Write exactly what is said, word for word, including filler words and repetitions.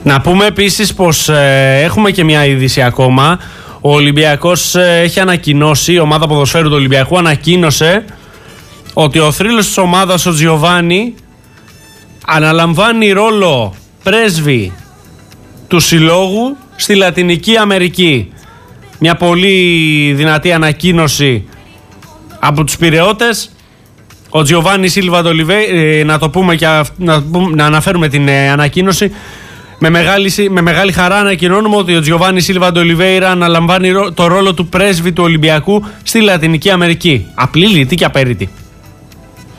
Να πούμε επίσης πως ε, έχουμε και μια είδηση ακόμα. Ο Ολυμπιακός ε, έχει ανακοινώσει, η ομάδα ποδοσφαίρου του Ολυμπιακού ανακοίνωσε ότι ο θρύλος της ομάδας, ο Τζιοβάνι, αναλαμβάνει ρόλο πρέσβη του συλλόγου στη Λατινική Αμερική. Μια πολύ δυνατή ανακοίνωση από τους Πειραιώτες. Ο Τζιοβάνι Σίλβα Ντολιβέιρα, να το πούμε και να, να αναφέρουμε την ε, ανακοίνωση. Με μεγάλη, με μεγάλη χαρά ανακοινώνουμε ότι ο Τζιοβάνι Σίλβα Ντολιβέιρα αναλαμβάνει το ρόλο του πρέσβη του Ολυμπιακού στη Λατινική Αμερική. Απλή, λιτή και απέριτη.